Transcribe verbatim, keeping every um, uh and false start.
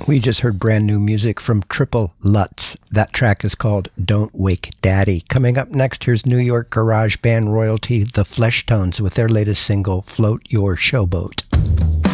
We just heard brand new music from Triple Lutz. That track is called Don't Wake Daddy. Coming up next, here's New York garage band royalty, The Fleshtones, with their latest single, Float Your Showboat.